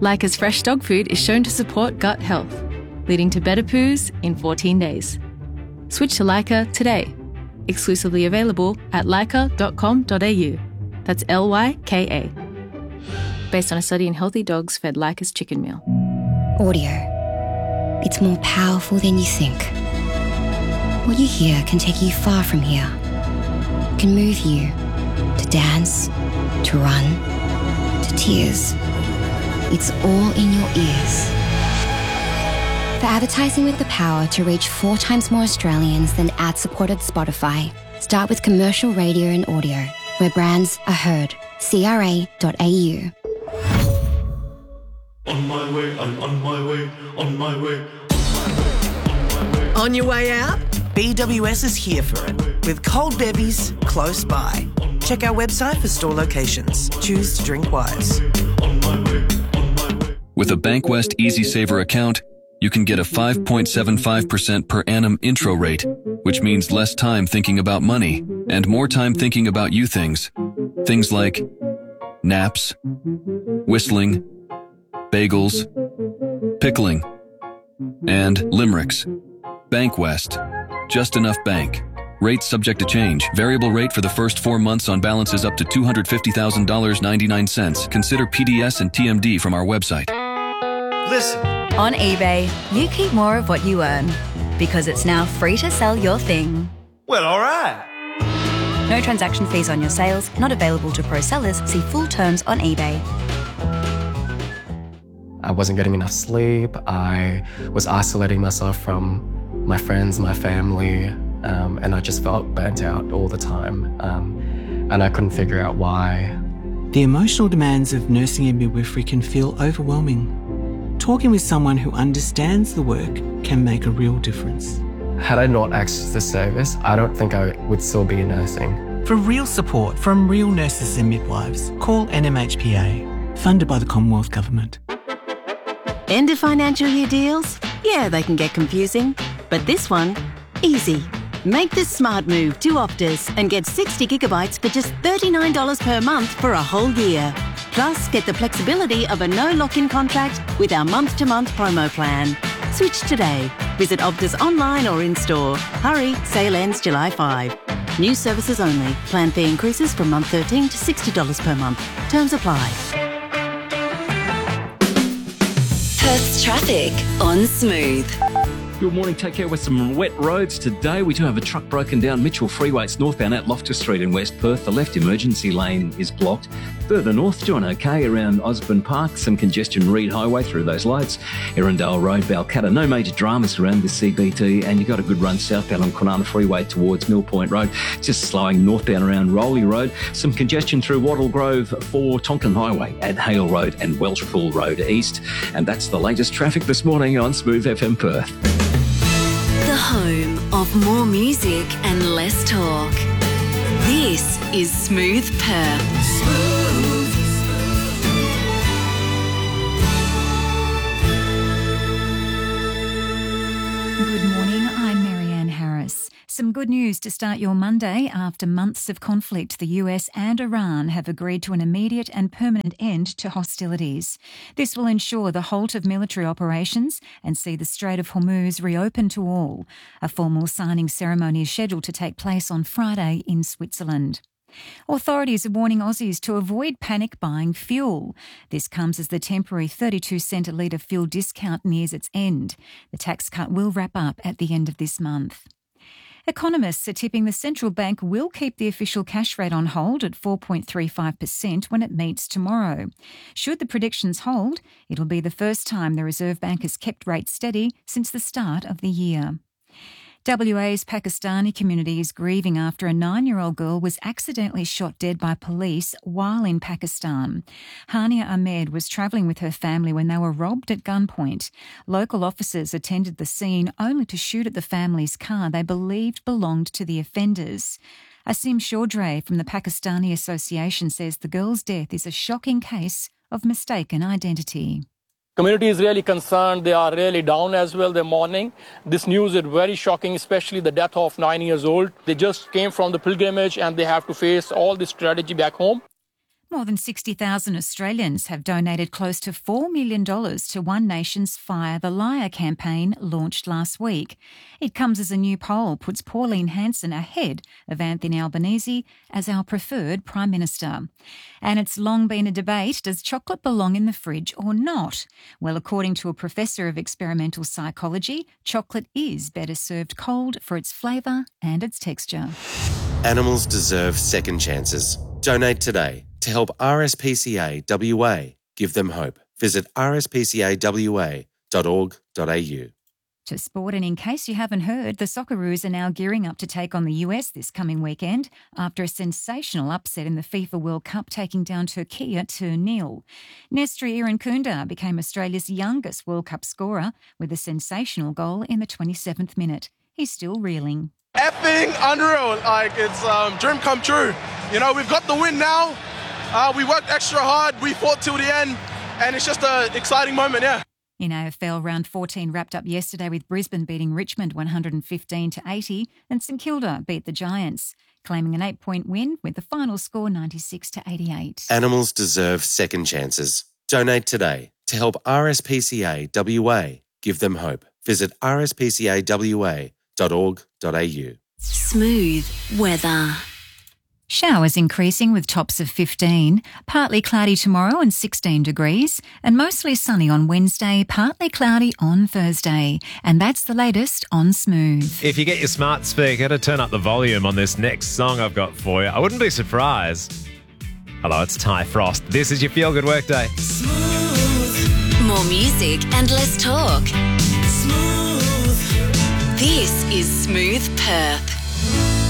Leica's fresh dog food is shown to support gut health, leading to better poos in 14 days. Switch to Leica today. Exclusively available at leica.com.au. That's Lyka. Based on a study in healthy dogs fed Leica's chicken meal. Audio. It's more powerful than you think. What you hear can take you far from here. It can move you to dance, to run, to tears. It's all in your ears. For advertising with the power to reach 4 times more Australians than ad-supported Spotify, start with commercial radio and audio, where brands are heard. CRA.au. On my way, I'm on my way, on my way. On your way out? BWS is here for it, with cold bevies close by. Check our website for store locations. Choose to drink wise. With a Bankwest EasySaver account, you can get a 5.75% per annum intro rate, which means less time thinking about money and more time thinking about you things. Things like naps, whistling, bagels, pickling, and limericks. Bankwest. Just enough bank. Rates subject to change. Variable rate for the first 4 months on balances up to $250,000.99. Consider PDS and TMD from our website. Listen. On eBay, you keep more of what you earn because it's now free to sell your thing. Well, all right. No transaction fees on your sales. Not available to pro sellers. See full terms on eBay. I wasn't getting enough sleep. I was isolating myself from my friends, my family, and I just felt burnt out all the time. And I couldn't figure out why. The emotional demands of nursing and midwifery can feel overwhelming. Talking with someone who understands the work can make a real difference. Had I not accessed this service, I don't think I would still be nursing. For real support from real nurses and midwives, call NMHPA, funded by the Commonwealth Government. End of financial year deals? Yeah, they can get confusing. But this one, easy. Make the smart move to Optus and get 60 gigabytes for just $39 per month for a whole year. Plus, get the flexibility of a no lock-in contract with our month-to-month promo plan. Switch today. Visit Optus online or in-store. Hurry, sale ends July 5. New services only. Plan fee increases from month 13 to $60 per month. Terms apply. Perth's traffic on Smooth. Good morning, take care with some wet roads today. We do have a truck broken down Mitchell Freeway. It's northbound at Loftus Street in West Perth. The left emergency lane is blocked. Further north, doing okay around Osborne Park. Some congestion Reed Highway through those lights. Erindale Road, Balcatta. No major dramas around the CBT. And you got a good run southbound on Kwinana Freeway towards Mill Point Road. Just slowing northbound around Rowley Road. Some congestion through Wattle Grove for Tonkin Highway at Hale Road and Welshpool Road East. And that's the latest traffic this morning on Smooth FM Perth. The home of more music and less talk. This is Smooth Perth. Good morning, I'm Marianne Harris. Some good news to start your Monday. After months of conflict, the US and Iran have agreed to an immediate and permanent end to hostilities. This will ensure the halt of military operations and see the Strait of Hormuz reopen to all. A formal signing ceremony is scheduled to take place on Friday in Switzerland. Authorities are warning Aussies to avoid panic buying fuel. This comes as the temporary 32-cent a litre fuel discount nears its end. The tax cut will wrap up at the end of this month. Economists are tipping the central bank will keep the official cash rate on hold at 4.35% when it meets tomorrow. Should the predictions hold, it'll be the first time the Reserve Bank has kept rates steady since the start of the year. WA's Pakistani community is grieving after a 9-year-old girl was accidentally shot dead by police while in Pakistan. Hania Ahmed was travelling with her family when they were robbed at gunpoint. Local officers attended the scene only to shoot at the family's car they believed belonged to the offenders. Asim Chaudhry from the Pakistani Association says the girl's death is a shocking case of mistaken identity. Community is really concerned. They are really down as well. They're mourning. This news is very shocking, especially the death of 9 years old. They just came from the pilgrimage and they have to face all this strategy back home. More than 60,000 Australians have donated close to $4 million to One Nation's Fire the Liar campaign launched last week. It comes as a new poll puts Pauline Hanson ahead of Anthony Albanese as our preferred Prime Minister. And it's long been a debate, does chocolate belong in the fridge or not? Well, according to a professor of experimental psychology, chocolate is better served cold for its flavour and its texture. Animals deserve second chances. Donate today to help RSPCA WA give them hope. Visit rspcawa.org.au. To sport, and in case you haven't heard, the Socceroos are now gearing up to take on the US this coming weekend after a sensational upset in the FIFA World Cup, taking down Turkey 2-0. Nestri Irankunda became Australia's youngest World Cup scorer with a sensational goal in the 27th minute. He's still reeling. Effing unreal. Like, it's dream come true. You know, we've got the win now. We worked extra hard. We fought till the end. And it's just an exciting moment, yeah. In AFL, round 14 wrapped up yesterday with Brisbane beating Richmond 115-80 and St Kilda beat the Giants, claiming an 8-point win with the final score 96-88. Animals deserve second chances. Donate today to help RSPCA WA give them hope. Visit rspcawa.org.au. Smooth weather. Showers increasing with tops of 15, partly cloudy tomorrow and 16 degrees, and mostly sunny on Wednesday, partly cloudy on Thursday. And that's the latest on Smooth. If you get your smart speaker to turn up the volume on this next song I've got for you, I wouldn't be surprised. Hello, it's Ty Frost. This is your Feel Good Workday. Smooth. More music and less talk. Smooth. This is Smooth Perth.